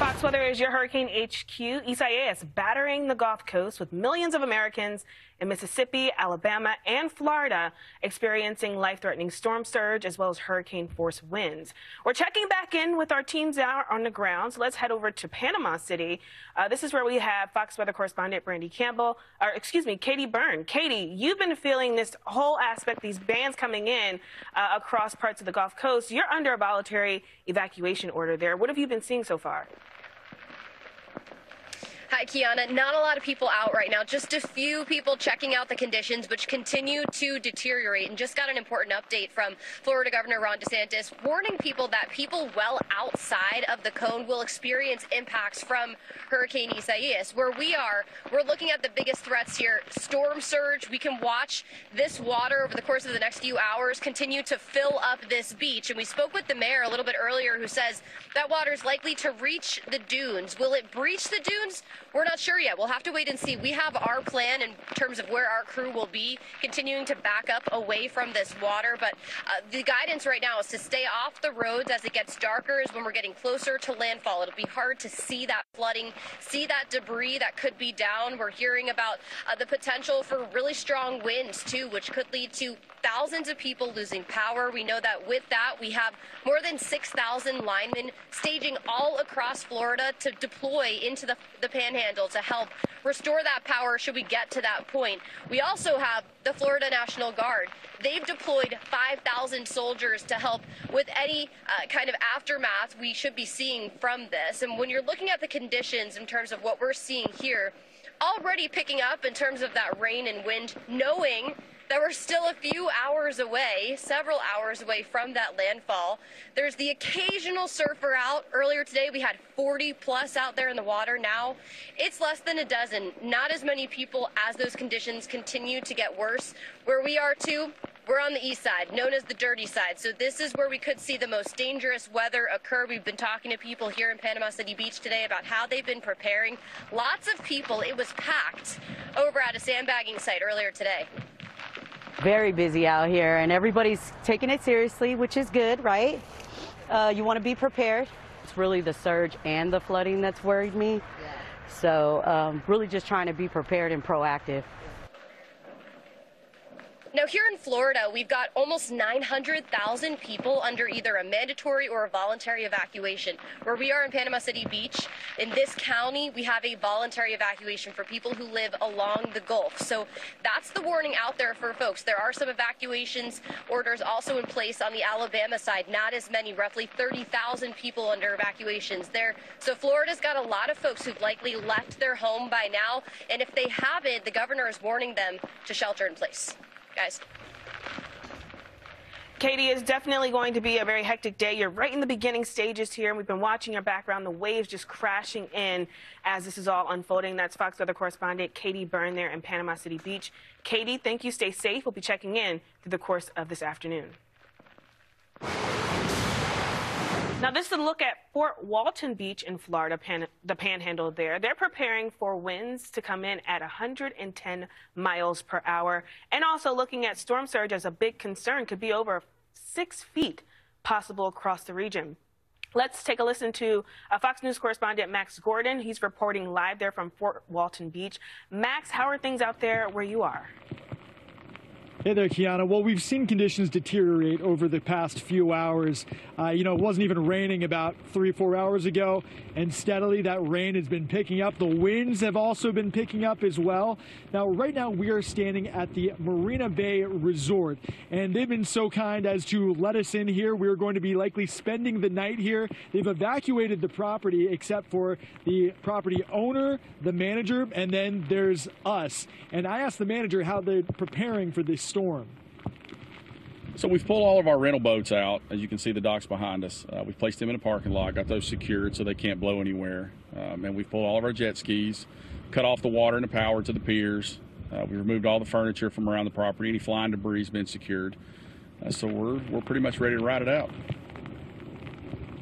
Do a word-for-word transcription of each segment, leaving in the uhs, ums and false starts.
Fox Weather is your Hurricane H Q. Isaias battering the Gulf Coast with millions of Americans in Mississippi, Alabama, and Florida experiencing life-threatening storm surge as well as hurricane-force winds. We're checking back in with our teams out on the ground, so let's head over to Panama City. Uh, this is where we have Fox Weather correspondent Brandy Campbell, or excuse me, Katie Byrne. Katie, you've been feeling this whole aspect, these bands coming in uh, across parts of the Gulf Coast. You're under a voluntary evacuation order there. What have you been seeing so far? Hi, Kiana. Not a lot of people out right now. Just a few people checking out the conditions, which continue to deteriorate. And just got an important update from Florida Governor Ron DeSantis, warning people that people well outside of the cone will experience impacts from Hurricane Isaias. Where we are, we're looking at the biggest threats here. Storm surge. We can watch this water over the course of the next few hours continue to fill up this beach. And we spoke with the mayor a little bit earlier, who says that water is likely to reach the dunes. Will it breach the dunes? We're not sure yet. We'll have to wait and see. We have our plan in terms of where our crew will be, continuing to back up away from this water. But uh, the guidance right now is to stay off the roads as it gets darker, is when we're getting closer to landfall. It'll be hard to see that flooding, see that debris that could be down. We're hearing about uh, the potential for really strong winds, too, which could lead to thousands of people losing power. We know that with that, we have more than six thousand linemen staging all across Florida to deploy into the, the panhandle to help restore that power should we get to that point. We also have the Florida National Guard. They've deployed five thousand soldiers to help with any uh, kind of aftermath we should be seeing from this. And when you're looking at the conditions in terms of what we're seeing here, already picking up in terms of that rain and wind, knowing that we're still a few hours away, several hours away from that landfall. There's the occasional surfer out. Earlier today, we had forty plus out there in the water. Now it's less than a dozen. Not as many people as those conditions continue to get worse. Where we are too, we're on the east side, known as the dirty side. So this is where we could see the most dangerous weather occur. We've been talking to people here in Panama City Beach today about how they've been preparing. Lots of people. It was packed over at a sandbagging site earlier today. Very busy out here, and everybody's taking it seriously, which is good, right? Uh, you want to be prepared. It's really the surge and the flooding that's worried me. Yeah. So um, really just trying to be prepared and proactive. Now, here in Florida, we've got almost nine hundred thousand people under either a mandatory or a voluntary evacuation. Where we are in Panama City Beach, in this county, we have a voluntary evacuation for people who live along the Gulf. So that's the warning out there for folks. There are some evacuations orders also in place on the Alabama side. Not as many, roughly thirty thousand people under evacuations there. So Florida's got a lot of folks who've likely left their home by now. And if they haven't, the governor is warning them to shelter in place. Guys. Katie, it's definitely going to be a very hectic day. You're right in the beginning stages here, and we've been watching your background, the waves just crashing in as this is all unfolding. That's Fox Weather correspondent Katie Byrne there in Panama City Beach. Katie, thank you. Stay safe. We'll be checking in through the course of this afternoon. Now, this is a look at Fort Walton Beach in Florida, pan, the panhandle there. They're preparing for winds to come in at one hundred ten miles per hour. And also looking at storm surge as a big concern, could be over six feet possible across the region. Let's take a listen to uh, Fox News correspondent Max Gordon. He's reporting live there from Fort Walton Beach. Max, how are things out there where you are? Hey there, Kiana. Well, we've seen conditions deteriorate over the past few hours. Uh, you know, it wasn't even raining about three, four hours ago, and steadily that rain has been picking up. The winds have also been picking up as well. Now, right now, we are standing at the Marina Bay Resort, and they've been so kind as to let us in here. We're going to be likely spending the night here. They've evacuated the property except for the property owner, the manager, and then there's us. And I asked the manager how they're preparing for this storm. So we've pulled all of our rental boats out. As you can see, the docks behind us. Uh, we've placed them in a parking lot, got those secured so they can't blow anywhere. Um, and we've pulled all of our jet skis, cut off the water and the power to the piers. Uh, we removed all the furniture from around the property. Any flying debris has been secured. Uh, so we're, we're pretty much ready to ride it out.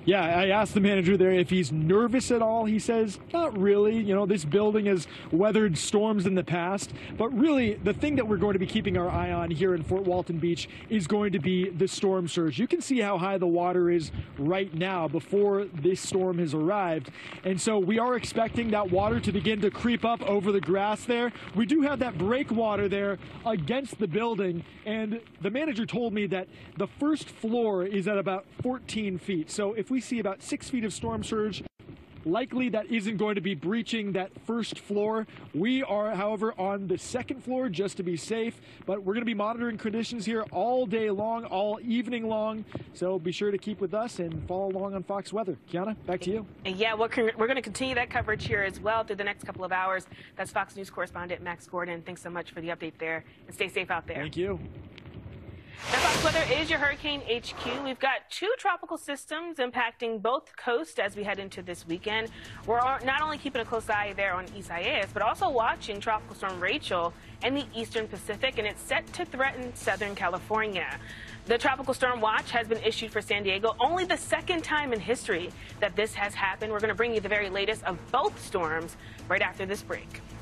Yeah, I asked the manager there if he's nervous at all. He says, not really. You know, this building has weathered storms in the past. But really, the thing that we're going to be keeping our eye on here in Fort Walton Beach is going to be the storm surge. You can see how high the water is right now before this storm has arrived. And so we are expecting that water to begin to creep up over the grass there. We do have that breakwater there against the building. And the manager told me that the first floor is at about fourteen feet. So if we We see about six feet of storm surge. Likely that isn't going to be breaching that first floor. We are, however, on the second floor just to be safe, but we're going to be monitoring conditions here all day long, all evening long. So be sure to keep with us and follow along on Fox Weather. Kiana, back to you. And yeah, we're, we're going to continue that coverage here as well through the next couple of hours. That's Fox News correspondent Max Gordon. Thanks so much for the update there, and stay safe out there. Thank you. Now, Fox Weather is your Hurricane H Q. We've got two tropical systems impacting both coasts as we head into this weekend. We're not only keeping a close eye there on Isaias, but also watching Tropical Storm Rachel in the eastern Pacific, and it's set to threaten Southern California. The Tropical Storm Watch has been issued for San Diego, only the second time in history that this has happened. We're going to bring you the very latest of both storms right after this break.